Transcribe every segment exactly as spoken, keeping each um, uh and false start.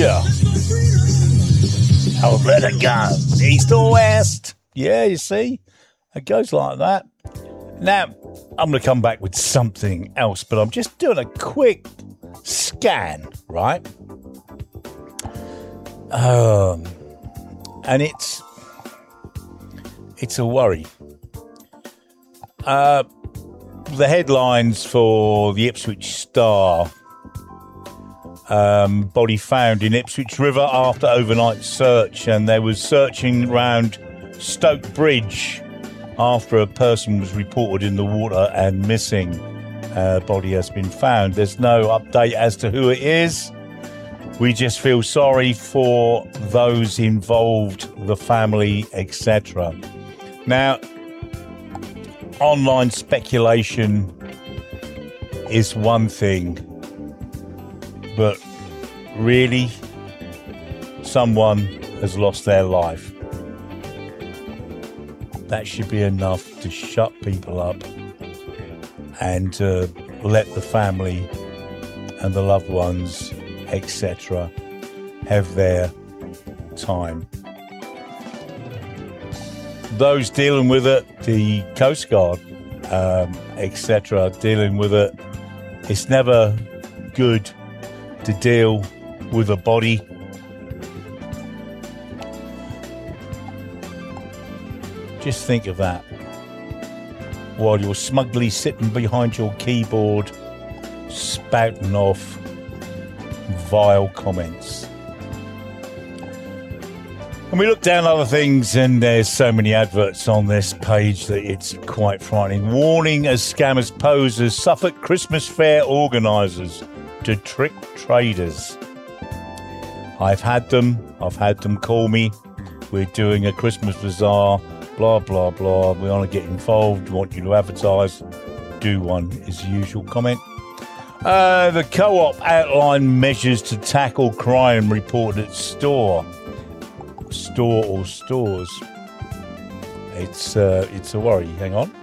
Yeah. I'll let it go. East or west. Yeah, you see? It goes like that. Now, I'm going to come back with something else, but I'm just doing a quick scan, right? Um, and it's it's a worry. Uh, the headlines for the Ipswich Star. Um, body found in Ipswich River after overnight search, and there was searching around Stoke Bridge after a person was reported in the water and missing. Uh, body has been found. There's no update as to who it is. We just feel sorry for those involved, the family, et cetera. Now, online speculation is one thing, but really, someone has lost their life. That should be enough to shut people up and uh, let the family and the loved ones, et cetera, have their time. Those dealing with it, the Coast Guard, um, et cetera, dealing with it, it's never good to deal with a body. Just think of that while you're smugly sitting behind your keyboard spouting off vile comments. And we look down other things, and there's so many adverts on this page that it's quite frightening. Warning as scammers pose as Suffolk Christmas Fair organisers to trick traders. I've had them. I've had them call me. We're doing a Christmas bazaar. Blah, blah, blah. We want to get involved. We want you to advertise. Do one is the usual comment. Uh, the Co-op outlined measures to tackle crime reported at store. Store or stores. It's uh, it's a worry. Hang on.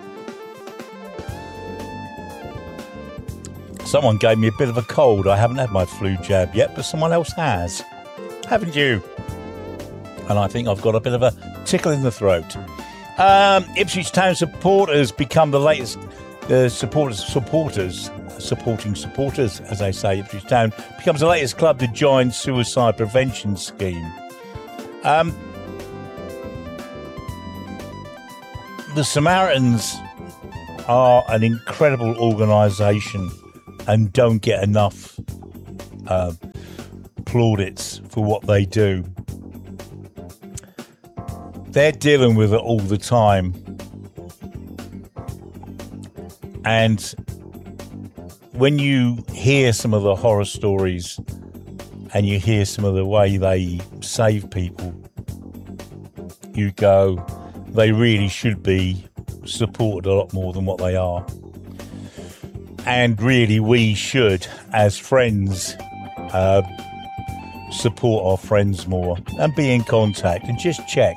Someone gave me a bit of a cold. I haven't had my flu jab yet, but someone else has. Haven't you? And I think I've got a bit of a tickle in the throat. Um, Ipswich Town supporters become the latest uh, supporters, supporters, supporting supporters, as they say. Ipswich Town becomes the latest club to join suicide prevention scheme. Um, the Samaritans are an incredible organisation and don't get enough uh, plaudits for what they do. They're dealing with it all the time. And when you hear some of the horror stories and you hear some of the way they save people, you go, they really should be supported a lot more than what they are. And really, we should, as friends, uh, support our friends more and be in contact and just check.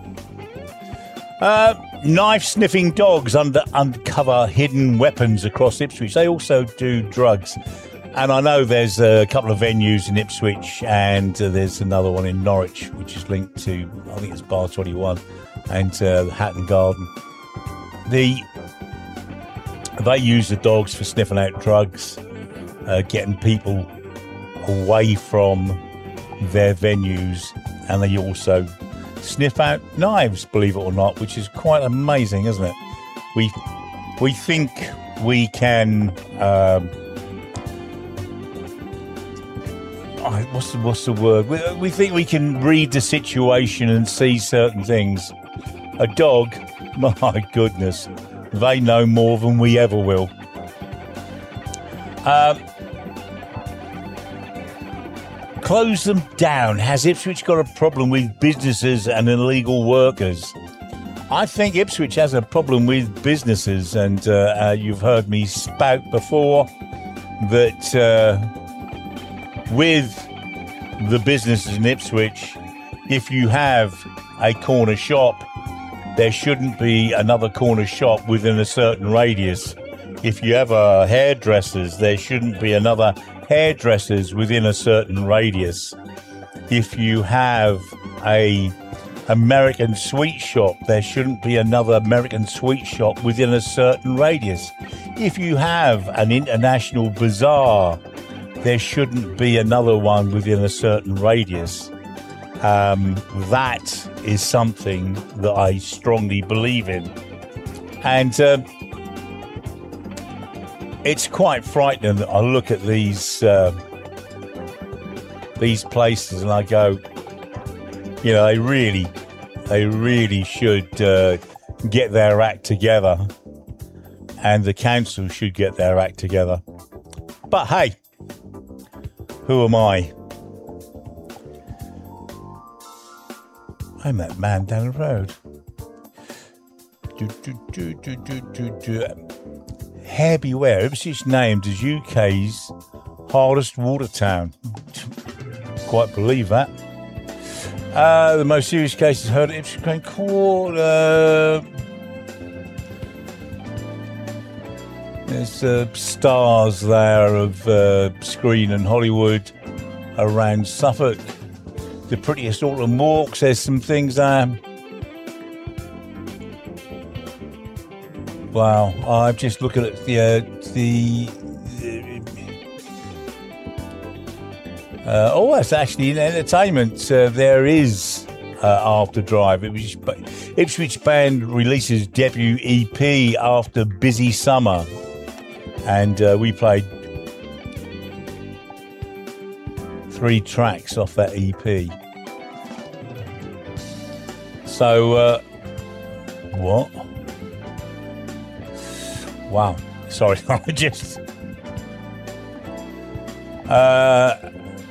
Uh, knife-sniffing dogs under uncover hidden weapons across Ipswich. They also do drugs. And I know there's a couple of venues in Ipswich, and uh, there's another one in Norwich, which is linked to, I think it's Bar twenty-one, and uh, Hatton Garden. The They use the dogs for sniffing out drugs, uh, getting people away from their venues, and they also sniff out knives, believe it or not, which is quite amazing, isn't it? We we think we can... Um, What's the, what's the word? We, we think we can read the situation and see certain things. A dog, my goodness, they know more than we ever will. Um, close them down. Has Ipswich got a problem with businesses and illegal workers? I think Ipswich has a problem with businesses, and uh, uh, you've heard me spout before that... Uh, with the businesses in Ipswich, if you have a corner shop, there shouldn't be another corner shop within a certain radius. If you have a hairdressers, there shouldn't be another hairdressers within a certain radius. If you have a American sweet shop, there shouldn't be another American sweet shop within a certain radius. If you have an international bazaar, there shouldn't be another one within a certain radius. Um, that is something that I strongly believe in. And uh, it's quite frightening that I look at these uh, these places and I go, you know, they really, they really should uh, get their act together, and the council should get their act together. But hey, who am I? I'm that man down the road. Do, do, do, do, do, do, do. Hair beware. Ipswich named as U K's hardest water town. Quite believe that. Uh, the most serious cases heard at Ipswich Crown Court. Uh, there's uh, stars there of uh, Screen and Hollywood around Suffolk. The prettiest autumn walks. There's some things there. Wow, I'm just looking at the uh, the. Uh, oh, that's actually in entertainment. Uh, there is uh, After Drive. Ipswich, Ipswich Band releases debut E P after busy summer, and uh, we played three tracks off that E P. So, uh, what? Wow. Sorry, I just... Uh,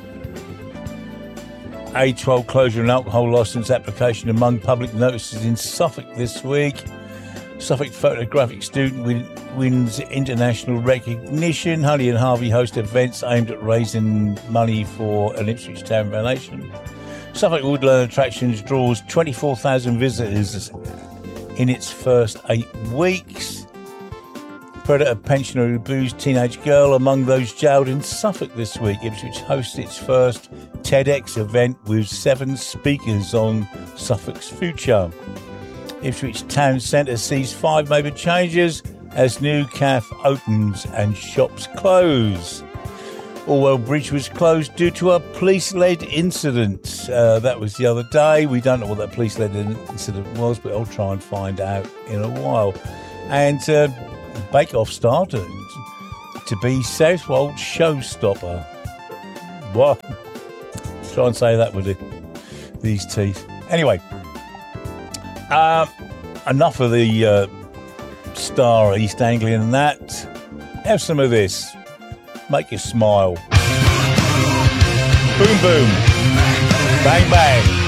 A twelve closure and alcohol licence application among public notices in Suffolk this week. Suffolk photographic student win, wins international recognition. Honey and Harvey host events aimed at raising money for an Ipswich Town Foundation. Suffolk Woodland Attractions draws twenty-four thousand visitors in its first eight weeks. Predator pensioner who booze teenage girl among those jailed in Suffolk this week. Ipswich hosts its first TEDx event with seven speakers on Suffolk's future. Ipswich Town Centre sees five major changes as new cafe opens and shops close. Orwell Bridge was closed due to a police-led incident. Uh, that was the other day. We don't know what that police-led incident was, but I'll try and find out in a while. And uh, Bake Off started to be Southwold showstopper. What? Try and say that with it, these teeth. Anyway, uh, enough of the uh, Star East Anglian and that. Have some of this. Make you smile. Boom, boom. Bang, bang.